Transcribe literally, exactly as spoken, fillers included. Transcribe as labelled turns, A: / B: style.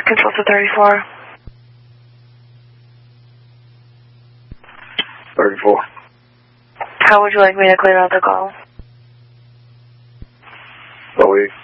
A: Control to thirty-four.
B: thirty-four.
A: How would you like me to clear out the call?
B: O E.